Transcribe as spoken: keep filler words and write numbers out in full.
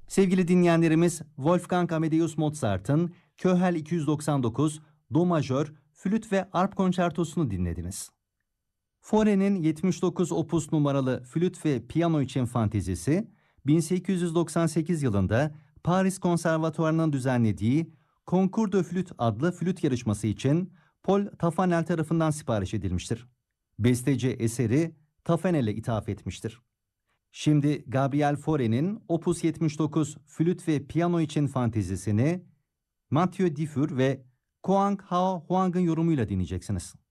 Sevgili dinleyenlerimiz, Wolfgang Amadeus Mozart'ın Köhel iki yüz doksan dokuz Do majör flüt ve arp konçertosunu dinlediniz. Fauré'nin yetmiş dokuz opus numaralı flüt ve piyano için fantezisi, bin sekiz yüz doksan sekiz yılında Paris Konservatuvarı'nın düzenlediği Concours de Flûte adlı flüt yarışması için Paul Taffanel tarafından sipariş edilmiştir. Besteci eseri Taffanel'e ithaf etmiştir. Şimdi Gabriel Fauré'nin opus yetmiş dokuz flüt ve piyano için fantezisini Mathieu Dufour ve Koang Hao Huang'ın yorumuyla dinleyeceksiniz.